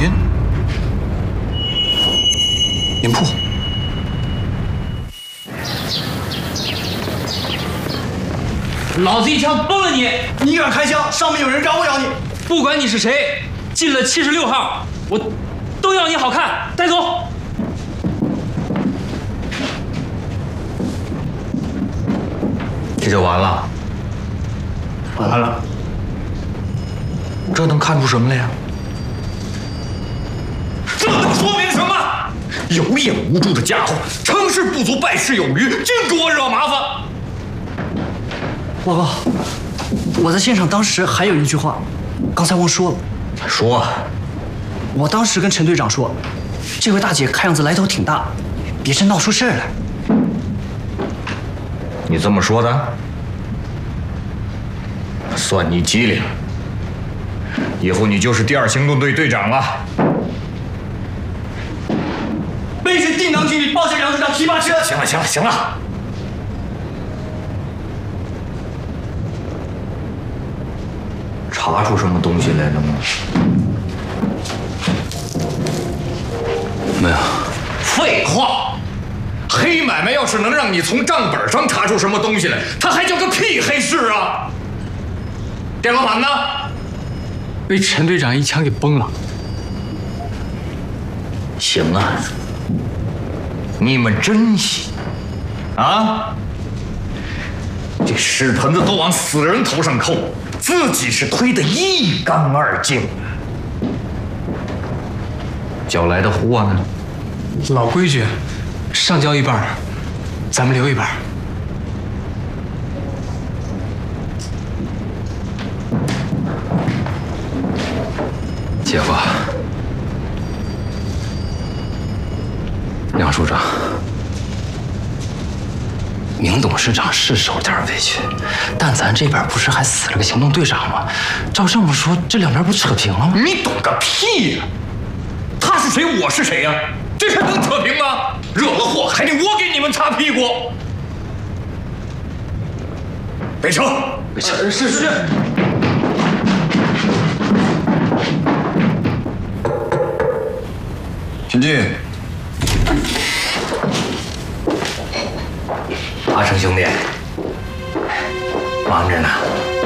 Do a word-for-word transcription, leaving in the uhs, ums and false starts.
云，云铺。 老子一枪崩了你！ 你敢开枪，上面有人饶不了你！ 不管你是谁，进了七十六号，我都要你好看，带走。 这就完了？ 完了。 这能看出什么来呀？这能说明什么？有眼无珠的家伙，成事不足败事有余，净给我惹麻烦。 报告，我在现场当时还有一句话，刚才忘说了。 说， 我当时跟陈队长说，这位大姐看样子来头挺大，别真闹出事儿来。 你这么说的？算你机灵。以后你就是第二行动队队长了。 备至定当经理报下杨处长提拔车。 行了，行了，行了。查出什么东西来了吗？ 没有。 废话！黑买卖要是能让你从账本上查出什么东西来，它还叫个屁黑市啊！电光盘呢？ 被陈队长一枪给崩了。 行啊，你们真行啊！这屎盆子都往死人头上扣，自己是推得一干二净。缴来的货呢？ 老规矩，上交一半，咱们留一半。 姐夫，杨处长，明董事长是受点委屈，但咱这边不是还死了个行动队长吗？照这么说，这两边不扯平了吗？ 你懂个屁呀！他是谁，我是谁呀？这事能扯平吗？惹了祸还得我给你们擦屁股。备车， 备车，是是。 请进。 阿成兄弟，忙着呢。